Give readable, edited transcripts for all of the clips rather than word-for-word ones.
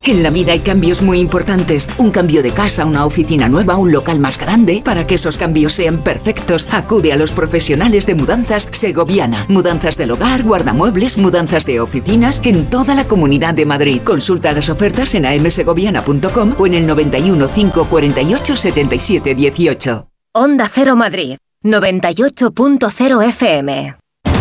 En la vida hay cambios muy importantes. Un cambio de casa, una oficina nueva, un local más grande. Para que esos cambios sean perfectos, acude a los profesionales de Mudanzas Segoviana. Mudanzas del hogar, guardamuebles, mudanzas de oficinas en toda la Comunidad de Madrid. Consulta las ofertas en amsegoviana.com o en el 91 548 77 18. Onda Cero Madrid, 98.0 FM.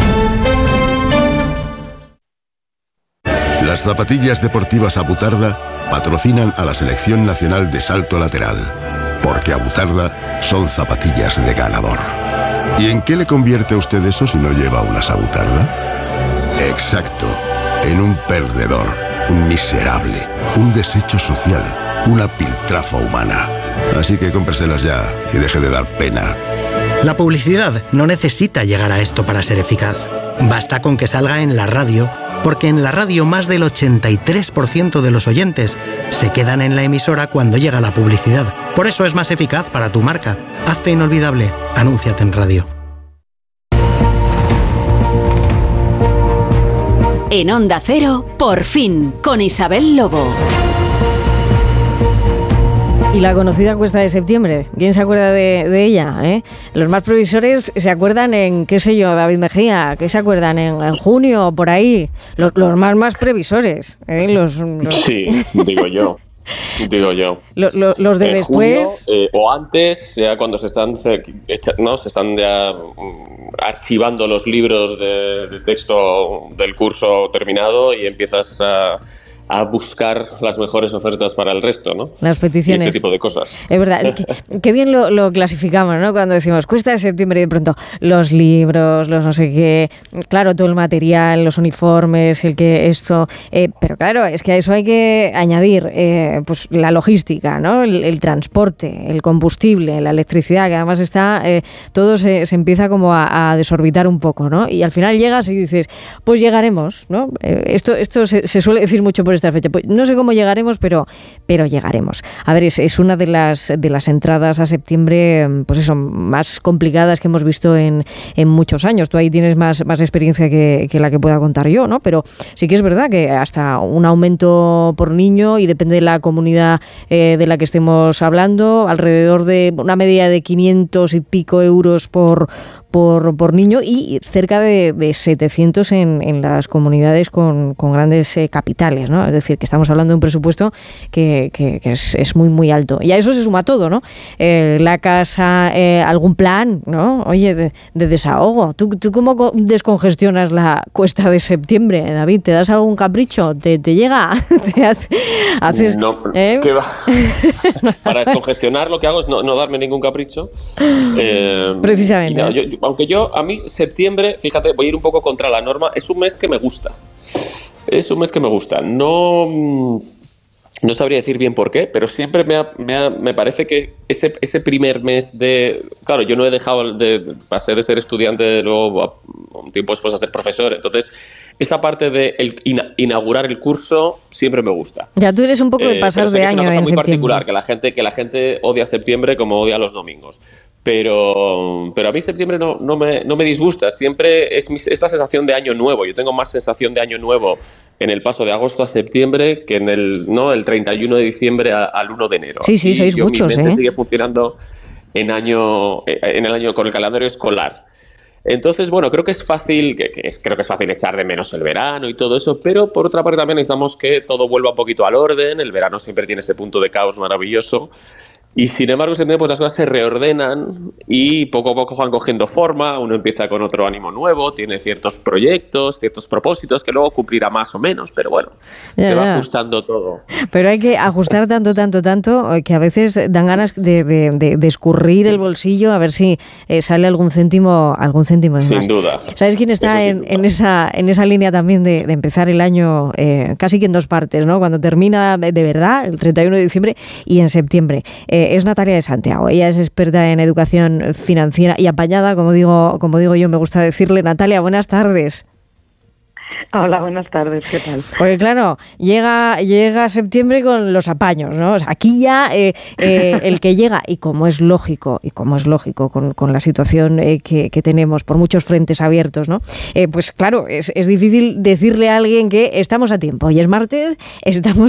Las zapatillas deportivas Abutarda patrocinan a la Selección Nacional de Salto Lateral, porque Abutarda son zapatillas de ganador. ¿Y en qué le convierte a usted eso si no lleva unas Abutarda? Exacto, en un perdedor, un miserable, un desecho social, una piltrafa humana. Así que cómpreselas ya y deje de dar pena. La publicidad no necesita llegar a esto para ser eficaz. Basta con que salga en la radio, porque en la radio más del 83% de los oyentes se quedan en la emisora cuando llega la publicidad. Por eso es más eficaz para tu marca. Hazte inolvidable. Anúnciate en radio. En Onda Cero, Por fin, con Isabel Lobo. Y la conocida Cuesta de Septiembre, ¿quién se acuerda de ella? Los más previsores se acuerdan en, qué sé yo, David Mejía, ¿qué se acuerdan? En junio, por ahí. Los más previsores. Sí, digo yo. Los de después. Junio, o antes, ya cuando se están ya archivando los libros de texto del curso terminado y empiezas a buscar las mejores ofertas para el resto, ¿no? Las peticiones. Y este tipo de cosas. Es verdad. Qué bien lo clasificamos, ¿no? Cuando decimos Cuesta de Septiembre y de pronto los libros, los no sé qué, claro, todo el material, los uniformes, esto. Pero claro, es que a eso hay que añadir pues la logística, ¿no? El transporte, el combustible, la electricidad, que además está, todo se empieza como a desorbitar un poco, ¿no? Y al final llegas y dices, pues llegaremos, ¿no? Esto se suele decir mucho por esta fecha. Pues no sé cómo llegaremos, pero llegaremos. A ver, es una de las entradas a septiembre, pues eso, más complicadas que hemos visto en muchos años. Tú ahí tienes más experiencia que la que pueda contar yo, ¿no? Pero sí que es verdad que hasta un aumento por niño, y depende de la comunidad de la que estemos hablando, alrededor de una media de 500 y pico euros por niño, y cerca de 700 en las comunidades con grandes capitales, ¿no? Es decir, que estamos hablando de un presupuesto que es muy, muy alto. Y a eso se suma todo, ¿no? La casa, algún plan, ¿no? Oye, de desahogo. ¿Tú cómo descongestionas la Cuesta de Septiembre, David? ¿Te das algún capricho? ¿Te llega? ¿Haces, no, ¿qué va? Para descongestionar lo que hago es no darme ningún capricho. Precisamente. Aunque a mí septiembre, fíjate, voy a ir un poco contra la norma, es un mes que me gusta. No sabría decir bien por qué, pero siempre me parece que ese primer mes de... Claro, yo no he dejado pasé de ser estudiante, luego un tiempo después a ser profesor, entonces esa parte de inaugurar el curso siempre me gusta. Ya tú eres un poco de pasar de año en septiembre. Es una cosa muy particular, que la gente odia septiembre como odia los domingos. Pero a mí septiembre no me disgusta, siempre es esta sensación de año nuevo. Yo tengo más sensación de año nuevo en el paso de agosto a septiembre que en el 31 de diciembre al 1 de enero. Sí, sois muchos, mi mente sigue funcionando en el año con el calendario escolar. Entonces, bueno, creo que es fácil echar de menos el verano y todo eso, pero por otra parte también necesitamos que todo vuelva un poquito al orden. El verano siempre tiene ese punto de caos maravilloso. Y sin embargo, en septiembre pues las cosas se reordenan y poco a poco van cogiendo forma, uno empieza con otro ánimo nuevo, tiene ciertos proyectos, ciertos propósitos que luego cumplirá más o menos, pero bueno, se va ajustando todo. Pero hay que ajustar tanto que a veces dan ganas de escurrir el bolsillo a ver si sale algún céntimo más. Sin duda. ¿Sabes quién está en esa línea también de empezar el año casi que en dos partes, ¿no? Cuando termina de verdad, el 31 de diciembre, y en septiembre. Es Natalia de Santiago. Ella es experta en educación financiera y apañada, como digo yo, me gusta decirle. Natalia, buenas tardes. Hola, buenas tardes, ¿qué tal? Porque claro, llega septiembre con los apaños, ¿no? O sea, aquí ya el que llega, y como es lógico con la situación que tenemos por muchos frentes abiertos, ¿no? Pues claro, es difícil decirle a alguien que estamos a tiempo, y es martes, estamos